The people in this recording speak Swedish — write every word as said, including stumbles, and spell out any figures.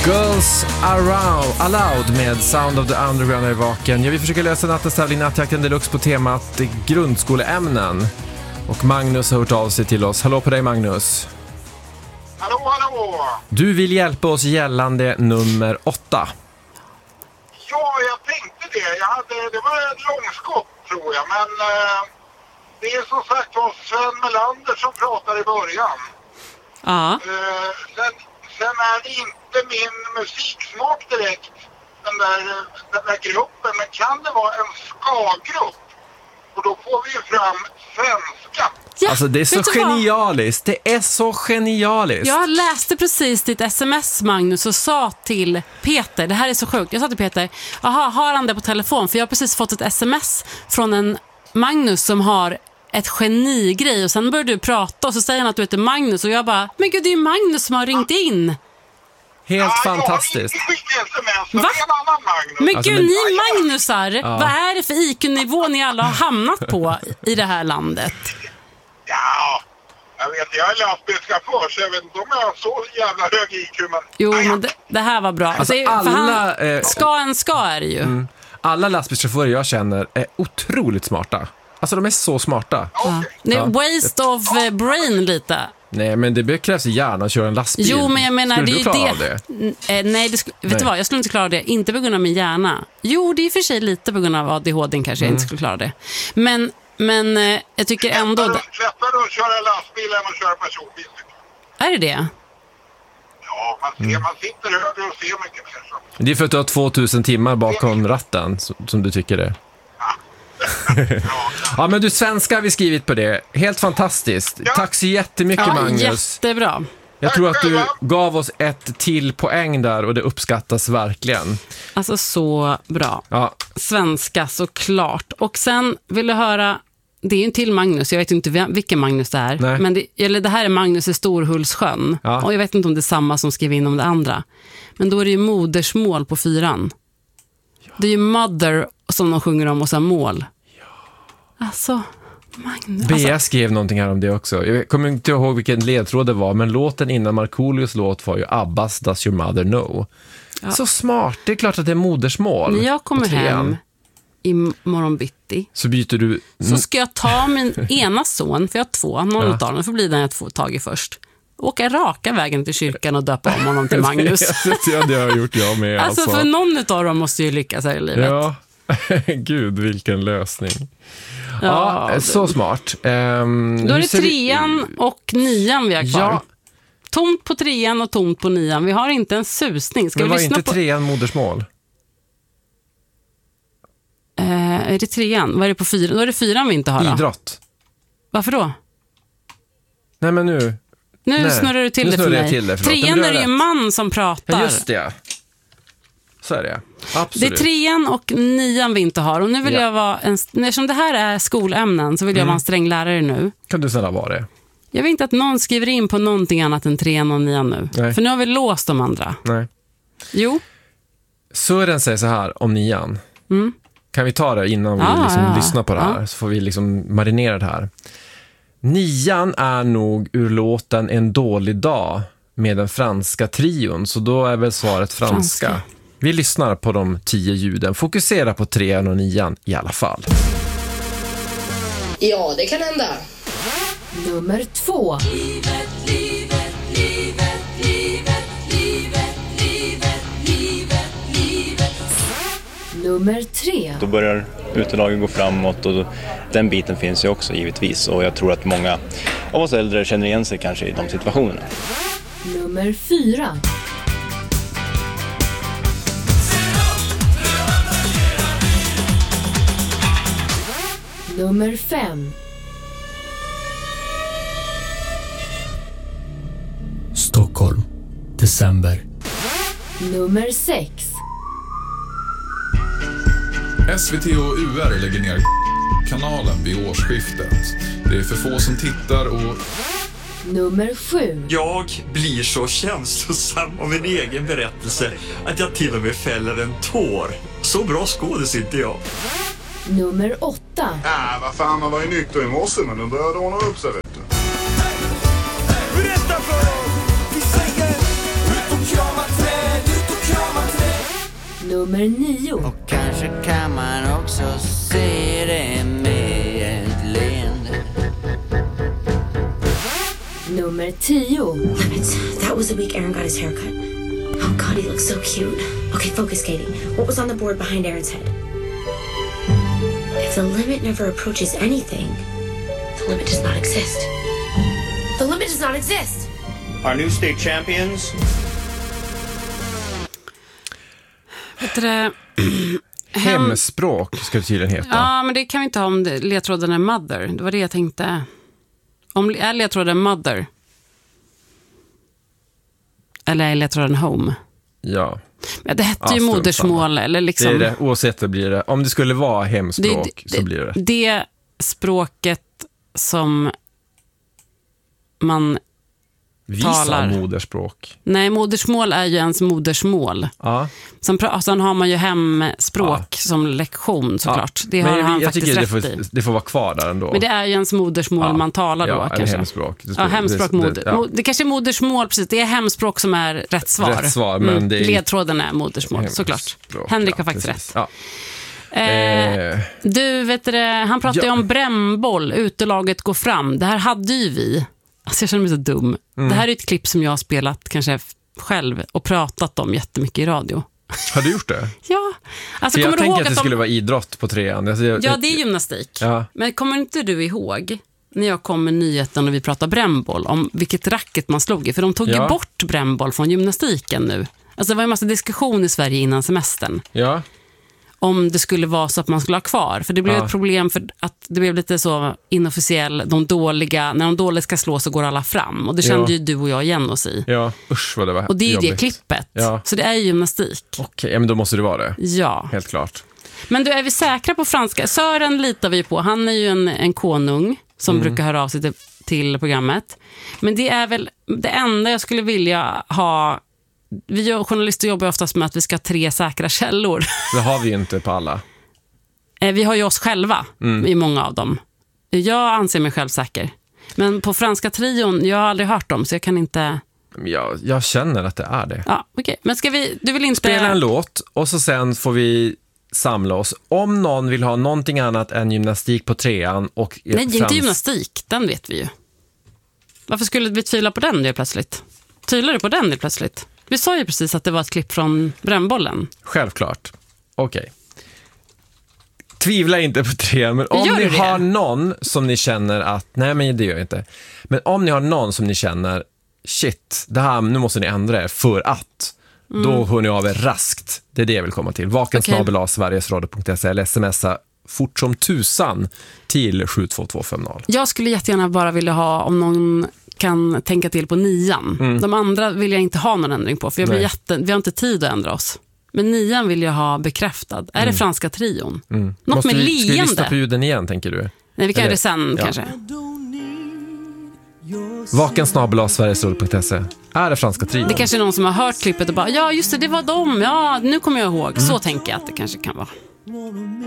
Girls Around, Aloud med Sound of the Underground är vaken. Ja, vi försöker lösa nattens tävling Nattjakten Deluxe på temat grundskoleämnen. Och Magnus har hört av sig till oss. Hallå på dig, Magnus. Hallå, hallå. Du vill hjälpa oss gällande nummer åtta. Ja, jag tänkte det. Jag hade, det var ett långskott, tror jag. Men eh, det är som sagt var Sven Melander som pratar i början. Ja. Eh, sen, sen är det inte min musiksmak direkt, den där, den där gruppen. Men kan det vara en ska-grupp? Och då får vi ju fram svenska. Ja, Alltså det är så genialiskt. Det är så genialiskt. Jag läste precis ditt sms, Magnus, och sa till Peter, det här är så sjukt. Jag sa till Peter, aha, har han det på telefon? För jag har precis fått ett sms från en Magnus som har ett genigrej. Och sen börjar du prata och så säger han att du heter Magnus. Och jag bara, men gud, det är Magnus som har ringt in. Helt Ja, fantastiskt. Jag har inte skickat sms, Va? det är en annan Magnus. Men Alltså, gud, men- ni Magnusar, vad är det för I Q-nivå ni alla har hamnat på i det här landet? Ja, jag vet, jag är lastbilschaufför så jag vet inte om jag har så jävla hög I Q, men... Jo, Nej, men det, det här var bra. Alltså, Det är- för alla, han, eh, ska en ska är det ju. Alla lastbilschaufförer jag känner är otroligt smarta. Alltså de är så smarta. Ja. Det är Ja. waste of eh, brain lite. Nej, men det krävs i hjärnan att köra en lastbil. Jo, men jag menar, Skulle det är du ju klara det. av det? N- eh, nej, det sk- vet Nej. du vad? Jag skulle inte klara det. Inte på grund av min hjärna. Jo, det är i och för sig lite på grund av A D H D kanske jag inte skulle klara det. Men, men eh, jag tycker ändå... Lättare lättare att köra lastbil än att köra personbil. Är det det? Ja, man, ser, man sitter högre och ser mycket mer. Så. Det är för att du har tvåtusen timmar bakom ratten som, som du tycker det. Ja, men du, svenska har vi skrivit på det. Helt fantastiskt. Ja. Tack så jättemycket, Ja, Magnus. jättebra. Jag tror att du gav oss ett till poäng där och det uppskattas verkligen. Alltså så bra. Ja, Svenska såklart. Och sen vill du höra, det är ju en till Magnus, jag vet inte vem- vilken Magnus det är. Nej. Men det, eller det här är Magnus i Storhultssjön. Ja. Och jag vet inte om det är samma som skrev in om det andra. Men då är det ju modersmål på fyran. Det är ju mother som de sjunger om och sen mål. Alltså, Magnus. B Alltså, S skrev någonting här om det också. Jag kommer inte ihåg vilken ledtråd det var, men låten innan Markoolios låt var ju Abbas Does Your Mother Know. Ja. Så smart, det är klart att det är modersmål. när jag kommer på trean. hem i morgon bitti Så byter du... så ska jag ta min ena son, för jag har två, någon Ja. utav dem får bli den jag får tag i först. Åka raka vägen till kyrkan och döpa om honom till Magnus. Ja, det har jag gjort jag med. Alltså, Alltså, för någon utav dem måste ju lyckas här i livet. Ja, gud vilken lösning. Ja, Ja, så smart. Um, Då är det trean och nian vi har kvar. Ja, Tomt på trean och tomt på nian. Vi har inte en susning. Ska men vi var lyssna inte på... trean modersmål? Eh, är det trean? Vad är det på fyran? Då är det fyran vi inte har då. Idrott. Varför då? Nej, men nu... Nu Nej, snurrar du till nu det för snurrar jag mig. till det, förlåt. Trean Men du är har det ju en rätt. man som pratar. Ja, just det. Så är det. Det Absolut. är trean och nian vi inte har. Och nu vill Ja. jag vara en... Eftersom det här är skolämnen så vill jag Mm. vara en sträng lärare nu. Kan du snälla vara det? Jag vill inte att någon skriver in på någonting annat än trean och nian nu. Nej. För nu har vi låst de andra. Nej. Jo. Sören säger så här om nian. Mm. Kan vi ta det innan vi Ja, liksom ja, ja. lyssnar på det här? Ja. Så får vi liksom marinera det här. Nian är nog ur låten En dålig dag med den franska trion. Så då är väl svaret franska. Franska. Vi lyssnar på de tio ljuden. Fokusera på trean och nian i alla fall. Ja, det kan hända. Nummer två. Livet, livet, livet, livet, livet, livet, livet, livet. Nummer tre. Då börjar utelagen gå framåt och då, den biten finns ju också givetvis. Och jag tror att många av oss äldre känner igen sig kanske i de situationerna. Nummer fyra. Nummer fem. Stockholm, december. Nummer sex. S V T och U R lägger ner kanalen vid årsskiftet. Det är för få som tittar och... Nummer sju. Jag blir så känslosam av min egen berättelse att jag till och med fäller en tår. Så bra skådis inte jag. Nummer åtta. Ja, vad fan, man var ju nykter i morse, men nu började ordna upp sig, vet du. Berätta för dem! Vi säger ut och krama träd, ut Nummer nio. Och kanske kan man också se det med ett leende. Nummer tio. Limits. That was the week Aaron got his haircut. Oh God, he looks so cute. Okay, focus, Katie. What was on the board behind Aaron's head? If the limit never approaches anything, the limit does not exist. The limit does not exist. Our new state champions. Vet du det? Hemspråk ska det tydligen heta. Ja, men det kan vi inte ha om det, ledtråden är mother. Det var det jag tänkte. Om är ledtråden mother? Eller är ledtråden home? Ja. Men det hette ja, ju modersmål. Eller liksom, det är det, oavsett det blir det. Om det skulle vara hemspråk det, det, så blir det. Det språket som man Visa talar. moderspråk. Nej, modersmål är ju ens modersmål. Ja. Sen, sen har man ju hemspråk ja. som lektion såklart. Ja. Det har men han jag faktiskt tycker rätt det får, i. Det får vara kvar där ändå. Men det är ju ens modersmål ja. man talar då ja, kanske. Eller hemspråk. Det, ja, hemspråk, det, moder, det, ja. det kanske är modersmål, precis. Det är hemspråk som är rätt svar. Rätt svar men mm. det är... Ledtråden är modersmål, hemspråk, såklart. Henrik har faktiskt precis. rätt. Ja. Eh, du, vet det, han pratade ja. ju om brännboll, utelaget går fram. Det här hade ju vi. Alltså jag känner mig så dum. Mm. Det här är ett klipp som jag har spelat kanske själv och pratat om jättemycket i radio. Har du gjort det? Ja. Alltså, jag tänker att, att det de... skulle vara idrott på trean. Alltså, jag... Ja, det är gymnastik. Ja. Men kommer inte du ihåg när jag kom med nyheten och vi pratade brännboll om vilket racket man slog i? För de tog ja. ju bort brännboll från gymnastiken nu. Alltså det var en massa diskussion i Sverige innan semestern. Ja. Om det skulle vara så att man skulle ha kvar. För det blev ja. ett problem för att det blev lite så inofficiell, de dåliga, när de dåliga ska slå så går alla fram. Och det kände ja. ju du och jag igen oss i. Ja, usch vad det var. Och det är ju jobbigt. det klippet. Ja. Så det är ju gymnastik. Okej, ja, men då måste det vara det. Ja. Helt klart. Men du, är vi säkra på franska? Sören litar vi på. Han är ju en, en konung som mm. brukar höra av sig till, till programmet. Men det är väl det enda jag skulle vilja ha. Vi journalister jobbar oftast med att vi ska ha tre säkra källor. Det har vi ju inte på alla. Vi har ju oss själva mm. i många av dem. Jag anser mig själv säker. Men på franska trion, jag har aldrig hört dem så jag kan inte... Jag, jag känner att det är det. Ja, okej. Okay. Men ska vi... Du vill inte... Spela en låt och så sen får vi samla oss. Om någon vill ha någonting annat än gymnastik på trean och... Nej, frans... inte gymnastik. Den vet vi ju. Varför skulle vi tvivla på den det plötsligt? Tvivlar du på den det plötsligt? Vi sa ju precis att det var ett klipp från brännbollen. Självklart. Okej. Okay. Tvivla inte på trean, men om ni har någon som ni känner att, nej men det gör jag inte. Men om ni har någon som ni känner, shit, det här, nu måste ni ändra er för att, mm. då hör ni av er raskt. Det är det jag vill komma till. Vaken okay. snabel-a sverigesradio punkt se eller smsa fort som tusan till sju två två fem noll. Jag skulle jättegärna bara vilja ha, om någon kan tänka till på nian. Mm. De andra vill jag inte ha någon ändring på, för jag blir jätte, vi har inte tid att ändra oss. Men nian vill jag ha bekräftad. Är mm. det franska trion? Mm. Något Måste med vi, leende. Ska vi lyssna på ljuden igen, tänker du? Nej, vi kan göra det sen ja. kanske. Vaken snabel-a sverigesradio punkt se. Är det franska trion? Det kanske är någon som har hört klippet och bara, ja just det, det var dem. Ja, nu kommer jag ihåg. Mm. Så tänker jag att det kanske kan vara.